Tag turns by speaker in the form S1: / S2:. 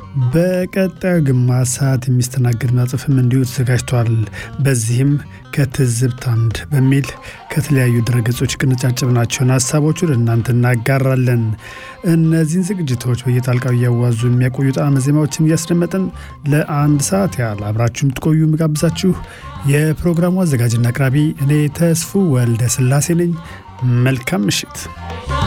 S1: በቀጣዩ ግማሽ ሰዓት የሚስተናገድ መጽሐፍም እንዲሁ ተዘጋጅቷል። በዚህም ከትዝብት አምድ በሚል ከተለያዩ ድረገጾች ቅንጫጭብናቸውን ሀሳቦች ወደ እናንተ እናጋራለን። እነዚህን ዝግጅቶች በየጣልቃው እያዋዙ የሚያቆዩ ጣዕመ ዜማዎችን እያስደመጥን ለአንድ ሰዓት ያህል አብራችሁን ትቆዩ ምጋብዛችሁ የፕሮግራሙ አዘጋጅና አቅራቢ እኔ ተስፉ ወልደ ስላሴ ነኝ። መልካም ምሽት።